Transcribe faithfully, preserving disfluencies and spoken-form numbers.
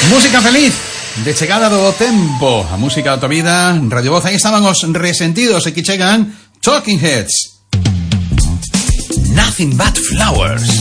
Música feliz de chegada do tempo, a música da tua vida, Radio Voz. Aí estaban os Resentidos e que chegan Talking Heads. Nothing But Flowers.